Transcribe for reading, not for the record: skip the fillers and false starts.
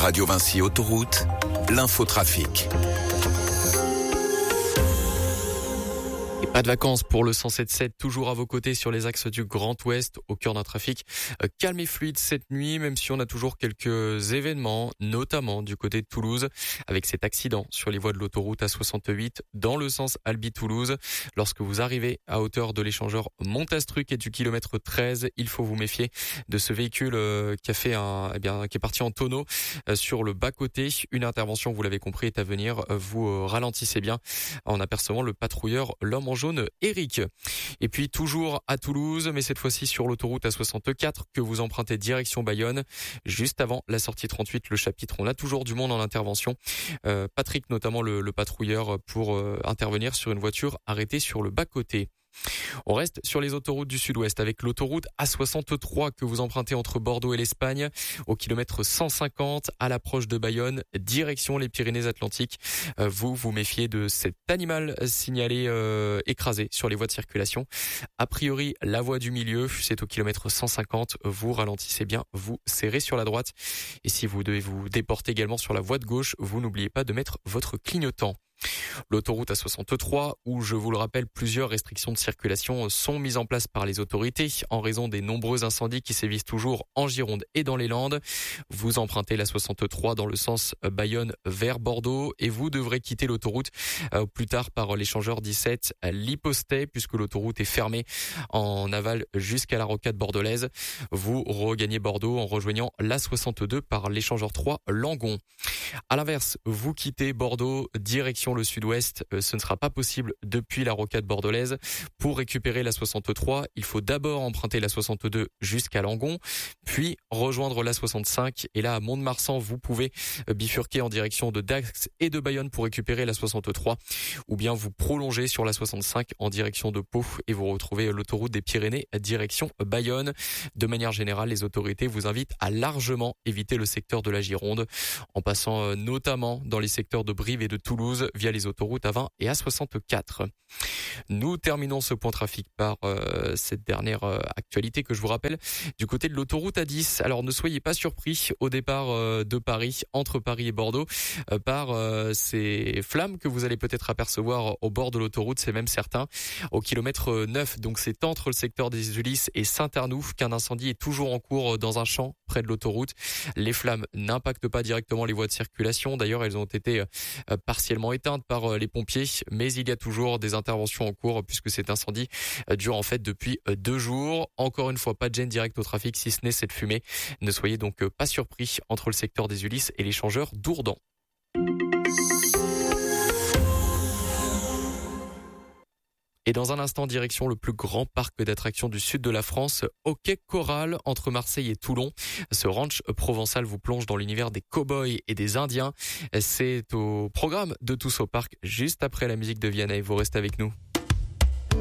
Radio Vinci Autoroute, l'infotrafic. Et pas de vacances pour le 107.7, toujours à vos côtés sur les axes du Grand Ouest, au cœur d'un trafic calme et fluide cette nuit, même si on a toujours quelques événements, notamment du côté de Toulouse, avec cet accident sur les voies de l'autoroute A68 dans le sens Albi-Toulouse. Lorsque vous arrivez à hauteur de l'échangeur Montastruc et du kilomètre 13, il faut vous méfier de ce véhicule qui est parti en tonneau sur le bas-côté. Une intervention, vous l'avez compris, est à venir. Vous ralentissez bien en apercevant le patrouilleur l'homme en jaune, Eric. Et puis toujours à Toulouse, mais cette fois-ci sur l'autoroute A64 que vous empruntez direction Bayonne. Juste avant la sortie 38, le chapitre, on a toujours du monde en intervention. Patrick, notamment le patrouilleur, pour intervenir sur une voiture arrêtée sur le bas-côté. On reste sur les autoroutes du sud-ouest avec l'autoroute A63 que vous empruntez entre Bordeaux et l'Espagne au kilomètre 150 à l'approche de Bayonne, direction les Pyrénées-Atlantiques. Vous méfiez de cet animal signalé écrasé sur les voies de circulation. A priori, la voie du milieu, c'est au kilomètre 150. Vous ralentissez bien, vous serrez sur la droite. Et si vous devez vous déporter également sur la voie de gauche, vous n'oubliez pas de mettre votre clignotant. L'autoroute A63, où je vous le rappelle, plusieurs restrictions de circulation sont mises en place par les autorités en raison des nombreux incendies qui sévissent toujours en Gironde et dans les Landes. Vous empruntez la 63 dans le sens Bayonne vers Bordeaux et vous devrez quitter l'autoroute plus tard par l'échangeur 17 à Lipostet puisque l'autoroute est fermée en aval jusqu'à la rocade bordelaise. Vous regagnez Bordeaux en rejoignant la 62 par l'échangeur 3 Langon. À l'inverse, vous quittez Bordeaux direction le sud-ouest, ce ne sera pas possible depuis la rocade bordelaise. Pour récupérer la 63, il faut d'abord emprunter la 62 jusqu'à Langon, puis rejoindre la 65 et là à Mont-de-Marsan, vous pouvez bifurquer en direction de Dax et de Bayonne pour récupérer la 63 ou bien vous prolongez sur la 65 en direction de Pau et vous retrouvez l'autoroute des Pyrénées direction Bayonne. De manière générale, les autorités vous invitent à largement éviter le secteur de la Gironde en passant notamment dans les secteurs de Brive et de Toulouse via les autoroutes A20 et A64. Nous terminons ce point trafic par cette dernière actualité que je vous rappelle du côté de l'autoroute A10. Alors ne soyez pas surpris au départ de Paris, entre Paris et Bordeaux, par ces flammes que vous allez peut-être apercevoir au bord de l'autoroute, c'est même certain, au kilomètre 9. Donc c'est entre le secteur des Ulysses et Saint-Arnoux qu'un incendie est toujours en cours dans un champ près de l'autoroute. Les flammes n'impactent pas directement les voies de circulation. D'ailleurs, elles ont été partiellement éteintes par les pompiers, mais il y a toujours des interventions en cours puisque cet incendie dure en fait depuis 2 jours. Encore une fois, pas de gêne directe au trafic si ce n'est cette fumée. Ne soyez donc pas surpris entre le secteur des Ulysses et l'échangeur d'Ourdan. Et dans un instant, direction le plus grand parc d'attractions du sud de la France, au Quai Coral, entre Marseille et Toulon. Ce ranch provençal vous plonge dans l'univers des cow-boys et des Indiens. C'est au programme de Tous au Parc, juste après la musique de Vianney. Vous restez avec nous.